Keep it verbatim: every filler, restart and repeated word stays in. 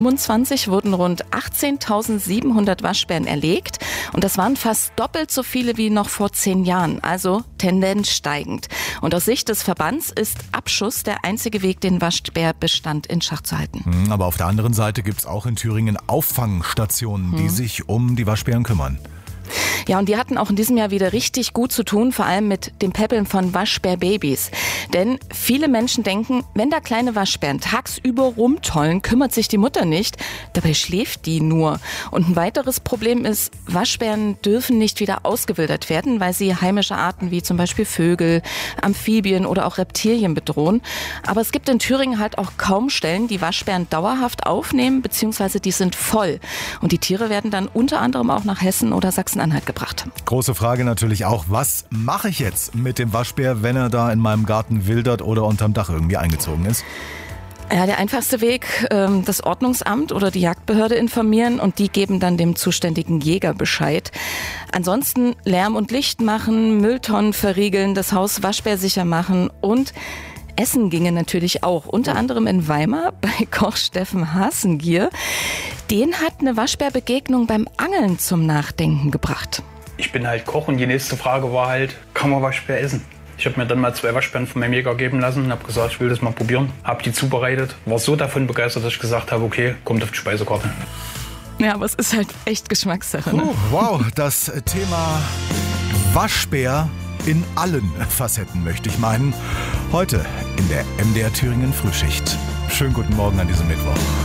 fünfundzwanzig wurden rund achtzehntausendsiebenhundert Waschbären erlegt und das waren fast doppelt so viele wie noch vor zehn Jahren, also Tendenz steigend. Und aus Sicht des Verbands ist Abschuss der einzige Weg, den Waschbärbestand in Schach zu halten. Aber auf der anderen Seite gibt es auch in Thüringen Auffangstationen, die hm. sich um die Waschbären kümmern. Ja, und die hatten auch in diesem Jahr wieder richtig gut zu tun, vor allem mit dem Päppeln von Waschbärbabys. Denn viele Menschen denken, wenn da kleine Waschbären tagsüber rumtollen, kümmert sich die Mutter nicht. Dabei schläft die nur. Und ein weiteres Problem ist, Waschbären dürfen nicht wieder ausgewildert werden, weil sie heimische Arten wie zum Beispiel Vögel, Amphibien oder auch Reptilien bedrohen. Aber es gibt in Thüringen halt auch kaum Stellen, die Waschbären dauerhaft aufnehmen, beziehungsweise die sind voll. Und die Tiere werden dann unter anderem auch nach Hessen oder Sachsen-Anhalt gebracht. Große Frage natürlich auch, was mache ich jetzt mit dem Waschbär, wenn er da in meinem Garten wildert oder unterm Dach irgendwie eingezogen ist? Ja, der einfachste Weg, ähm, das Ordnungsamt oder die Jagdbehörde informieren und die geben dann dem zuständigen Jäger Bescheid. Ansonsten Lärm und Licht machen, Mülltonnen verriegeln, das Haus waschbärsicher machen und Essen ginge natürlich auch, unter anderem in Weimar bei Koch Steffen Hasengier. Den hat eine Waschbärbegegnung beim Angeln zum Nachdenken gebracht. Ich bin halt Koch und die nächste Frage war halt, kann man Waschbär essen? Ich habe mir dann mal zwei Waschbären von meinem Jäger geben lassen und habe gesagt, ich will das mal probieren. Habe die zubereitet, war so davon begeistert, dass ich gesagt habe, okay, kommt auf die Speisekarte. Ja, aber es ist halt echt Geschmackssache. Ne? Oh, wow, das Thema Waschbär in allen Facetten, möchte ich meinen. Heute in der M D R Thüringen Frühschicht. Schönen guten Morgen an diesem Mittwoch.